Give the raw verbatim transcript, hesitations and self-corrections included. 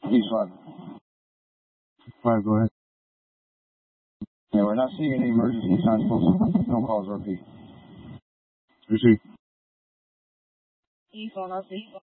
East five. Five, go ahead. Yeah, we're not seeing any emergency signs. No calls, R P. Receive. East on R P.